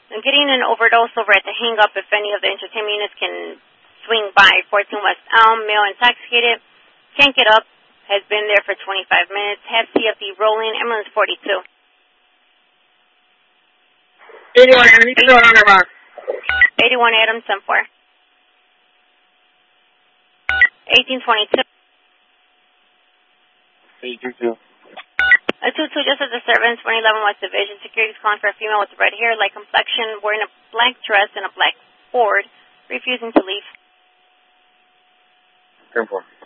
I'm getting an overdose over at the hang up. If any of the entertainment units can swing by. 14 West Elm, male intoxicated. Can't get up. Has been there for 25 minutes. Have CFD rolling. Ambulance 42. 81 Adam, 81 Adam, 10-4. 1822. 822. A 2-2 just as a servant, 111 West Division. Security's calling for a female with red hair, light complexion, wearing a black dress and a black Ford, refusing to leave. 10-4.